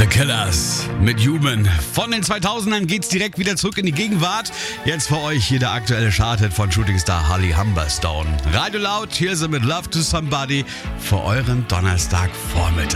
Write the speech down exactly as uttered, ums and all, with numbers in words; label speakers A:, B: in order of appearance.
A: Killers mit Human. Von den zweitausendern geht's direkt wieder zurück in die Gegenwart. Jetzt für euch hier der aktuelle Charthit von Shootingstar Holly Humberstone. Radio Loud, hier sind mit Love to Somebody für euren Donnerstagvormittag.